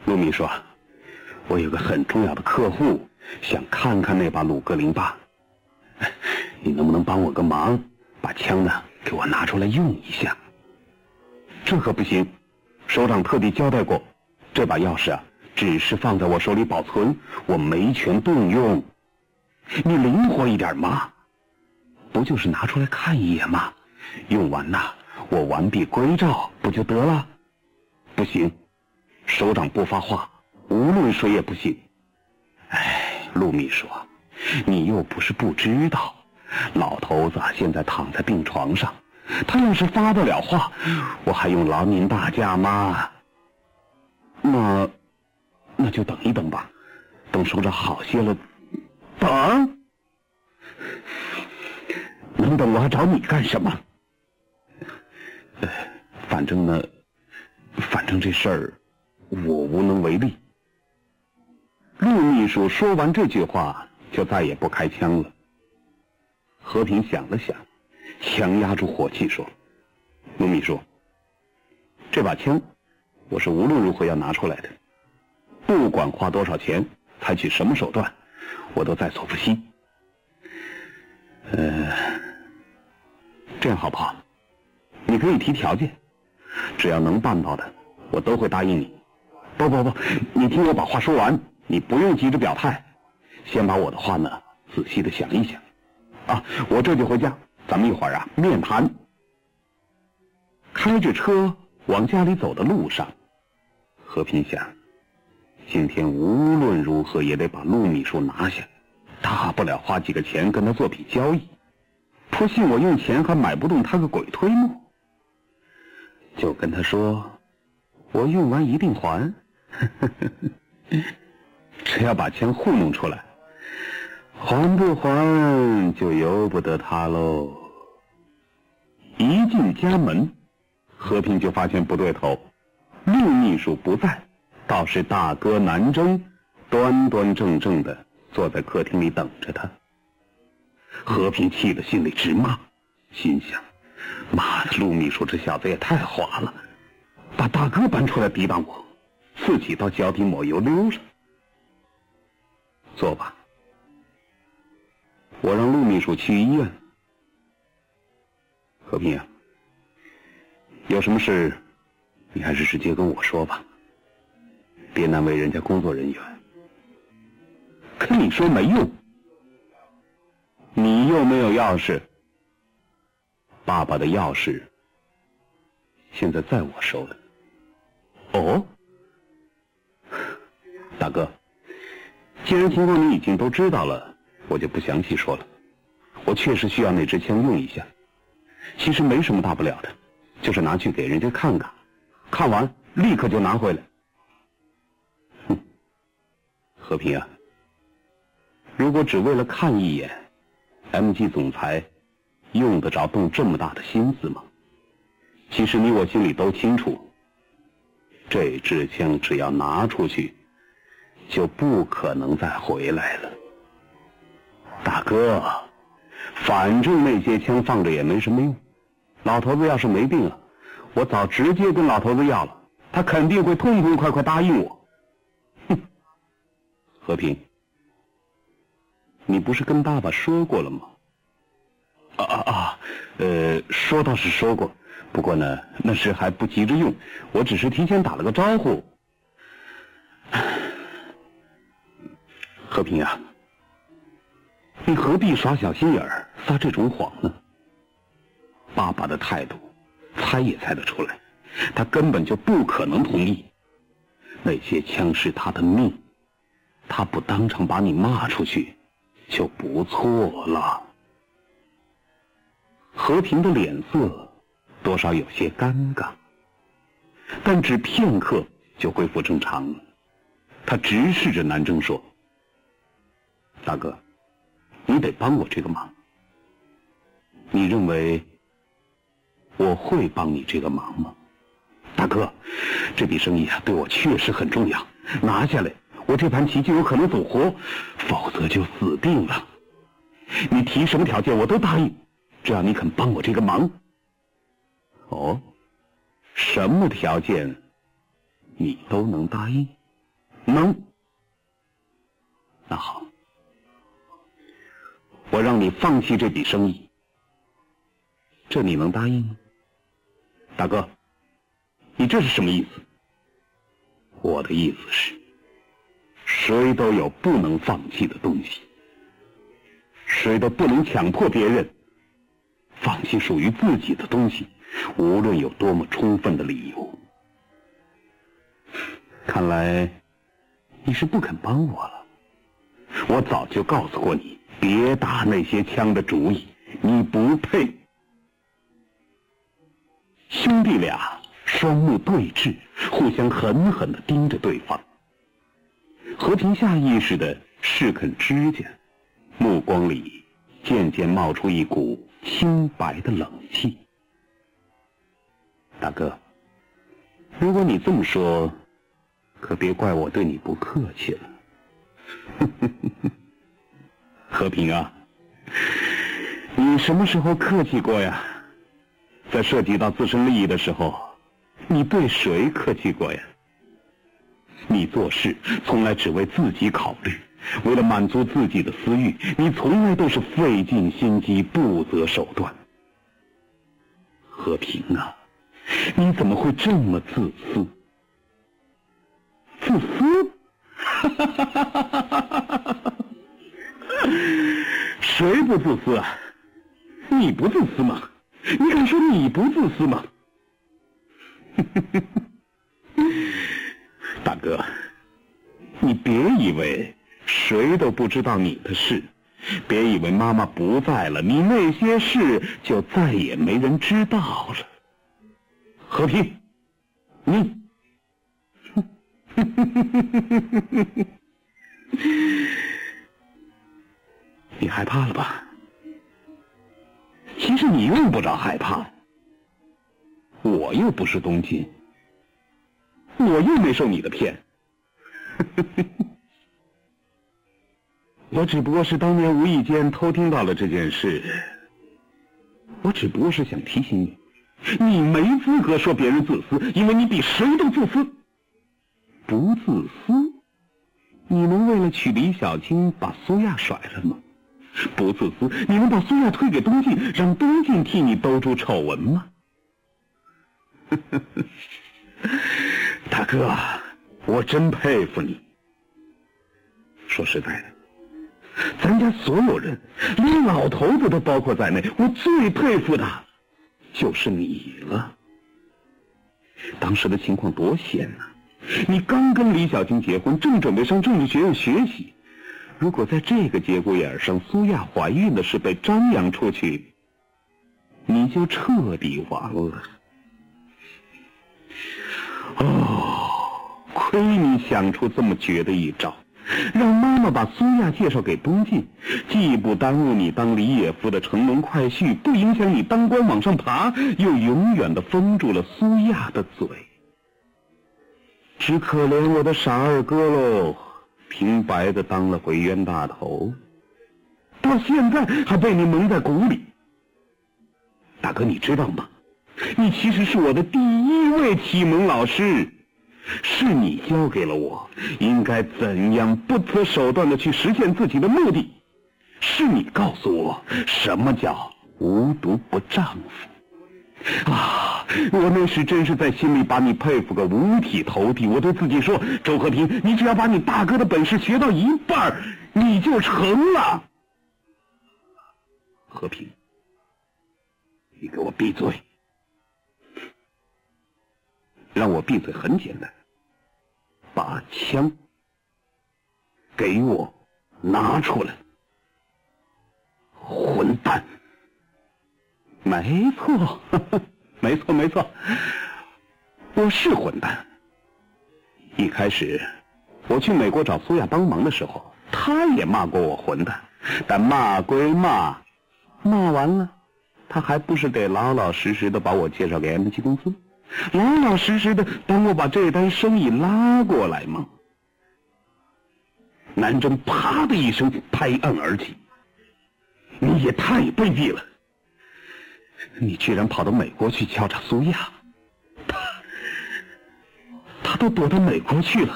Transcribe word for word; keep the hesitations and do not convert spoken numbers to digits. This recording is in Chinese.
陆秘书，我有个很重要的客户，想看看那把鲁格零八，你能不能帮我个忙，把枪呢给我拿出来用一下？这可不行，首长特地交代过，这把钥匙啊，只是放在我手里保存，我没权动用。你灵活一点嘛，不就是拿出来看一眼吗？用完呐，我完璧归赵不就得了？不行，首长不发话，无论谁也不行。哎，陆秘书，你又不是不知道，老头子现在躺在病床上，他要是发得了话，我还用劳您大驾吗？那那就等一等吧，等首长好些了。等？能等我还找你干什么？呃，反正呢，反正这事儿我无能为力。陆秘书说完这句话，就再也不开枪了。和平想了想，强压住火气说：“陆秘书，这把枪我是无论如何要拿出来的，不管花多少钱，采取什么手段，我都在所不惜。呃，这样好不好？你可以提条件，只要能办到的，我都会答应你。不不不，你听我把话说完，你不用急着表态，先把我的话呢仔细的想一想。啊，我这就回家，咱们一会儿啊面谈。”开着车往家里走的路上，和平想，今天无论如何也得把陆秘书拿下，大不了花几个钱跟他做笔交易，不信我用钱还买不动他个鬼推磨。就跟他说，我用完一定还，只要把钱糊弄出来，还不还就由不得他喽。一进家门，和平就发现不对头，陆秘书不在，倒是大哥南征端端正正的坐在客厅里等着他。和平气得心里直骂，心想，妈的，陆秘书这小子也太滑了，把大哥搬出来抵挡我，自己到脚底抹油溜了。坐吧，我让陆秘书去医院。和平啊，有什么事你还是直接跟我说吧，别难为人家工作人员。跟你说没用，你又没有钥匙。爸爸的钥匙现在在我手里。哦，大哥，既然情况你已经都知道了，我就不详细说了。我确实需要那支枪用一下，其实没什么大不了的，就是拿去给人家看看，看完立刻就拿回来。哼，和平啊，如果只为了看一眼 M G 总裁用得着动这么大的心思吗？其实你我心里都清楚，这支枪只要拿出去就不可能再回来了。大哥，反正那些枪放着也没什么用，老头子要是没病了，我早直接跟老头子要了，他肯定会痛痛快快答应我。哼，和平，你不是跟爸爸说过了吗？啊啊啊，呃，说倒是说过，不过呢，那时还不急着用，我只是提前打了个招呼。和平啊，你何必耍小心眼儿撒这种谎呢？爸爸的态度猜也猜得出来，他根本就不可能同意。那些枪是他的命，他不当场把你骂出去就不错了。和平的脸色多少有些尴尬，但只片刻就恢复正常了。他直视着南征说，大哥，你得帮我这个忙。你认为我会帮你这个忙吗？大哥，这笔生意啊对我确实很重要，拿下来我这盘棋就有可能走活，否则就死定了。你提什么条件我都答应，只要你肯帮我这个忙。哦，什么条件你都能答应？ 能。那好，我让你放弃这笔生意，这你能答应吗？大哥，你这是什么意思？我的意思是，谁都有不能放弃的东西，谁都不能强迫别人放弃属于自己的东西，无论有多么充分的理由。看来你是不肯帮我了。我早就告诉过你，别打那些枪的主意，你不配。兄弟俩双目对峙，互相狠狠地盯着对方。和平下意识地试啃指甲，目光里渐渐冒出一股清白的冷气。大哥，如果你这么说，可别怪我对你不客气了。和平啊，你什么时候客气过呀？在涉及到自身利益的时候，你对谁客气过呀？你做事从来只为自己考虑，为了满足自己的私欲，你从来都是费尽心机，不择手段。和平啊，你怎么会这么自私？自私？谁不自私啊？你不自私吗？你敢说你不自私吗？大哥，你别以为谁都不知道你的事，别以为妈妈不在了，你那些事就再也没人知道了。和平，你你害怕了吧？其实你用不着害怕，我又不是东晋，我又没受你的骗。我只不过是当年无意间偷听到了这件事，我只不过是想提醒你，你没资格说别人自私，因为你比谁都自私。不自私，你能为了娶李小青把苏亚甩了吗？不自私，你能把苏亚推给东晋，让东晋替你兜住丑闻吗？大哥，我真佩服你。说实在的，咱家所有人，连老头子都包括在内，我最佩服的就是你了。当时的情况多险啊！你刚跟李小青结婚，正准备上政治学院学习，如果在这个节骨眼上苏亚怀孕的事被张扬出去，你就彻底完了。哦，亏你想出这么绝的一招，让妈妈把苏亚介绍给东晋，既不耽误你当李野夫的乘龙快婿，不影响你当官往上爬，又永远的封住了苏亚的嘴。只可怜我的傻二哥喽，平白的当了回冤大头，到现在还被你蒙在鼓里。大哥，你知道吗？你其实是我的第一位启蒙老师，是你教给了我应该怎样不择手段的去实现自己的目的，是你告诉我什么叫无毒不丈夫。啊，我那时真是在心里把你佩服个五体投地。我对自己说，周和平，你只要把你大哥的本事学到一半，你就成了。和平，你给我闭嘴！让我闭嘴很简单，把枪给我拿出来。混蛋！没错，呵呵，没错没错，我是混蛋。一开始我去美国找苏亚帮忙的时候，他也骂过我混蛋，但骂归骂，骂完了他还不是得老老实实的把我介绍给 M 七 公司，老老实实的帮我把这单生意拉过来吗？南征啪的一声拍案而起，你也太卑鄙了！你居然跑到美国去敲诈苏亚，他他都躲到美国去了，